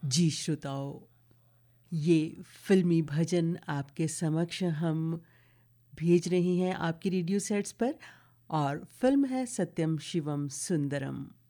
जी श्रोताओं, ये फिल्मी भजन आपके समक्ष हम भेज रही हैं आपके रेडियो सेट्स पर, और फिल्म है सत्यम शिवम सुंदरम।